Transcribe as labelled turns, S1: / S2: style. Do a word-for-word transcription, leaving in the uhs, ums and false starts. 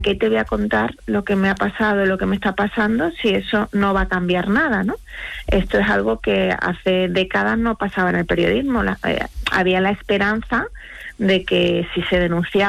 S1: qué te voy a contar lo que me ha pasado, lo que me está pasando, si eso no va a cambiar nada, ¿no? Esto es algo que hace décadas no pasaba en el periodismo. La, eh, había la esperanza de que si se denunciaba